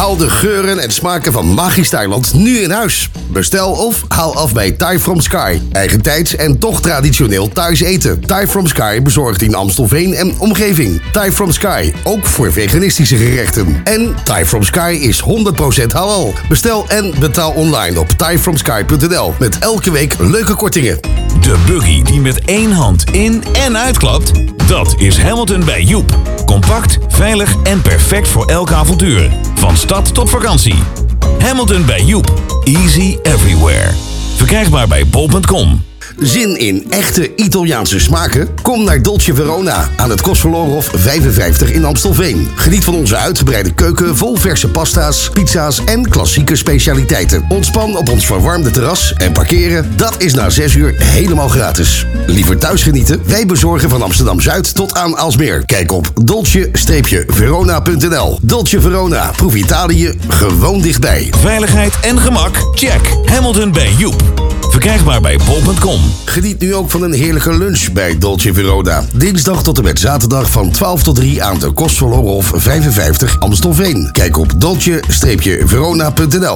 Al de geuren en smaken van magisch Thailand nu in huis. Bestel of haal af bij Thai From Sky. Eigentijds en toch traditioneel thuis eten. Thai From Sky bezorgt in Amstelveen en omgeving. Thai From Sky, ook voor veganistische gerechten. En Thai From Sky is 100% halal. Bestel en betaal online op thaifromsky.nl. Met elke week leuke kortingen. De buggy die met één hand in en uitklapt, dat is Hamilton bij Joep. Compact, veilig en perfect voor elk avontuur. Van stad tot vakantie. Hamilton bij Joep. Easy everywhere. Verkrijgbaar bij bol.com. Zin in echte Italiaanse smaken? Kom naar Dolce Verona aan het Kostverlorenhof 55 in Amstelveen. Geniet van onze uitgebreide keuken vol verse pasta's, pizza's en klassieke specialiteiten. Ontspan op ons verwarmde terras en parkeren, dat is na 6 uur helemaal gratis. Liever thuis genieten? Wij bezorgen van Amsterdam-Zuid tot aan Aalsmeer. Kijk op dolce-verona.nl. Dolce Verona, proef Italië gewoon dichtbij. Veiligheid en gemak? Check. Hamilton bij Joep. Verkrijgbaar bij bol.com. Geniet nu ook van een heerlijke lunch bij Dolce Verona. Dinsdag tot en met zaterdag van 12 tot 3 aan de Kostverlorenhof 55 Amstelveen. Kijk op dolce-verona.nl.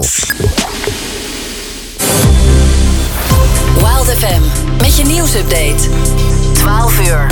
Wild FM met je nieuwsupdate. 12 uur.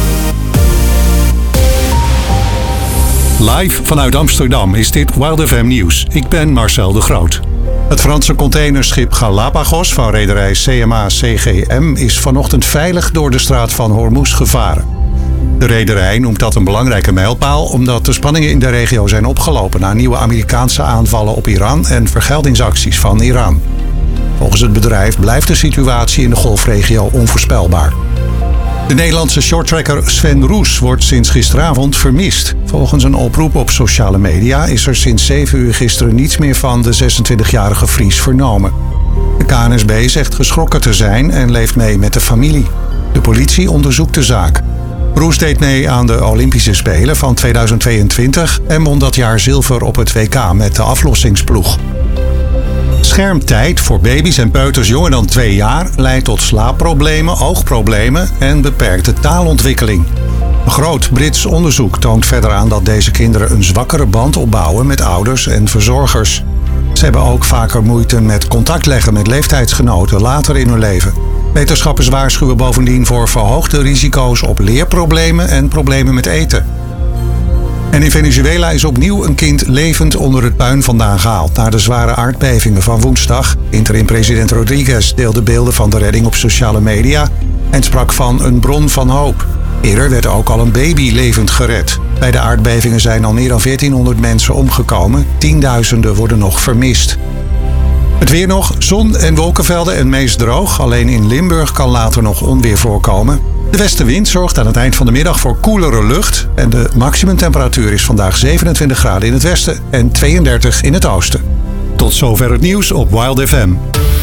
Live vanuit Amsterdam is dit Wild FM Nieuws. Ik ben Marcel de Groot. Het Franse containerschip Galapagos van rederij CMA-CGM is vanochtend veilig door de straat van Hormuz gevaren. De rederij noemt dat een belangrijke mijlpaal omdat de spanningen in de regio zijn opgelopen na nieuwe Amerikaanse aanvallen op Iran en vergeldingsacties van Iran. Volgens het bedrijf blijft de situatie in de golfregio onvoorspelbaar. De Nederlandse shorttracker Sven Roes wordt sinds gisteravond vermist. Volgens een oproep op sociale media is er sinds 7 uur gisteren niets meer van de 26-jarige Fries vernomen. De KNSB zegt geschrokken te zijn en leeft mee met de familie. De politie onderzoekt de zaak. Roes deed mee aan de Olympische Spelen van 2022 en won dat jaar zilver op het WK met de aflossingsploeg. Schermtijd voor baby's en peuters jonger dan 2 jaar leidt tot slaapproblemen, oogproblemen en beperkte taalontwikkeling. Een groot Brits onderzoek toont verder aan dat deze kinderen een zwakkere band opbouwen met ouders en verzorgers. Ze hebben ook vaker moeite met contact leggen met leeftijdsgenoten later in hun leven. Wetenschappers waarschuwen bovendien voor verhoogde risico's op leerproblemen en problemen met eten. En in Venezuela is opnieuw een kind levend onder het puin vandaan gehaald na de zware aardbevingen van woensdag. Interim-president Rodriguez deelde beelden van de redding op sociale media en sprak van een bron van hoop. Eerder werd ook al een baby levend gered. Bij de aardbevingen zijn al meer dan 1400 mensen omgekomen. Tienduizenden worden nog vermist. Het weer nog, zon en wolkenvelden en meest droog. Alleen in Limburg kan later nog onweer voorkomen. De westenwind zorgt aan het eind van de middag voor koelere lucht. En de maximumtemperatuur is vandaag 27 graden in het westen en 32 in het oosten. Tot zover het nieuws op Wild FM.